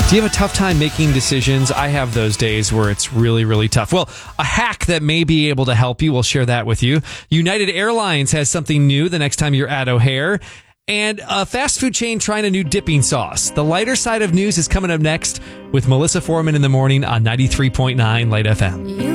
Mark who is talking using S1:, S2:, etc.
S1: Do you have a tough time making decisions? I have those days where it's really, really tough. Well, a hack that may be able to help you, we'll share that with you. United Airlines has something new the next time you're at O'Hare. And a fast food chain trying a new dipping sauce. The lighter side of news is coming up next with Melissa Foreman in the morning on 93.9 Light FM.